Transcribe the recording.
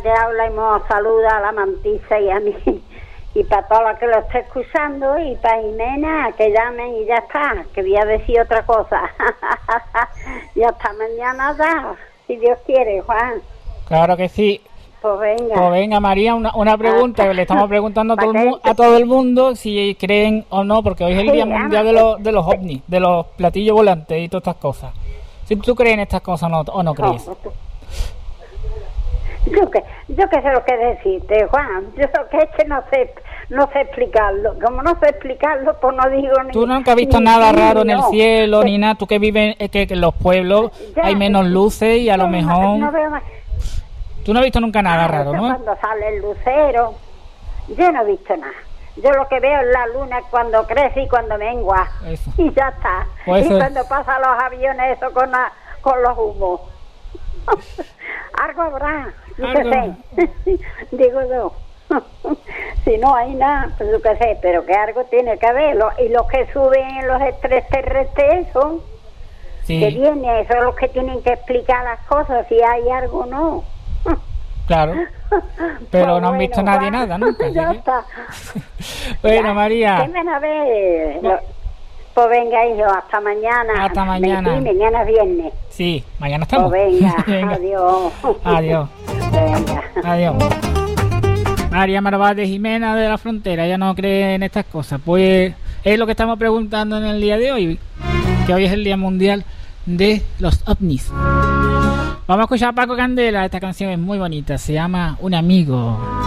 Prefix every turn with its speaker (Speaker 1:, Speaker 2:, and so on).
Speaker 1: que habla y nos saluda a la Mantisa y a mí, y para toda la que lo esté escuchando, y para Jimena, que llamen y ya está, que voy a decir otra cosa. Y hasta mañana da, si Dios quiere, Juan.
Speaker 2: Claro que sí.
Speaker 1: Pues venga.
Speaker 2: Pues venga, María, una pregunta que le estamos preguntando a todo el mundo si creen o no, porque hoy es el Día Mundial de los ovnis, de los platillos volantes y todas estas cosas. Si tú crees en estas cosas o no crees.
Speaker 1: Yo que sé lo que decirte, Juan. Yo que es que no sé explicarlo. Como no sé explicarlo, pues no digo ni...
Speaker 2: Tú nunca has visto nada raro en el cielo, ni nada. Tú que vives que en los pueblos hay menos luces y a lo mejor...
Speaker 1: No veo más.
Speaker 2: Tú no has visto nunca nada raro, ¿no?
Speaker 1: Cuando sale el lucero, yo no he visto nada. Yo lo que veo es la luna cuando crece y cuando mengua. Eso. Y ya está. Pues y cuando pasan los aviones, eso con los humos. Algo habrá, yo qué sé. Digo yo. Si no hay nada, pues yo qué sé, pero que algo tiene que haber. Y los que suben los extraterrestres son que vienen, eso es los que tienen que explicar las cosas, si hay algo o no.
Speaker 2: Claro, pero pues no han visto nadie nada nunca.
Speaker 1: Ya está.
Speaker 2: Bueno, María.
Speaker 1: A ver. Pues venga, hijo, hasta mañana.
Speaker 2: Hasta mañana.
Speaker 1: Sí, mañana es viernes.
Speaker 2: Sí, mañana estamos.
Speaker 1: Pues venga. Adiós.
Speaker 2: Adiós.
Speaker 1: Venga.
Speaker 2: Adiós. María Marvás de Jimena de la Frontera, ella no cree en estas cosas. Pues es lo que estamos preguntando en el día de hoy, que hoy es el Día Mundial de los OVNIs. Vamos a escuchar a Paco Candela, esta canción es muy bonita, se llama Un Amigo.